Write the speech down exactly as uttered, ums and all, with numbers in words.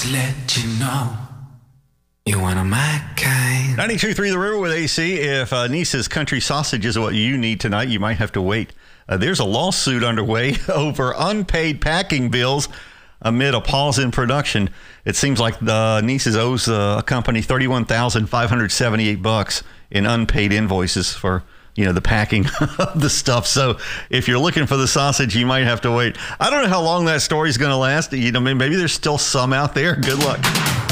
Just let you know you're one of my kind. ninety-two point three The River with A C. If uh, Nice's country sausage is what you need tonight, you might have to wait. Uh, there's a lawsuit underway over unpaid packing bills amid a pause in production. It seems like the Nice's owes uh, a company thirty-one thousand five hundred seventy-eight bucks in unpaid invoices for, you know, the packing of the stuff. So if you're looking for the sausage, you might have to wait. I don't know how long that story's going to last. You know, maybe there's still some out there. Good luck.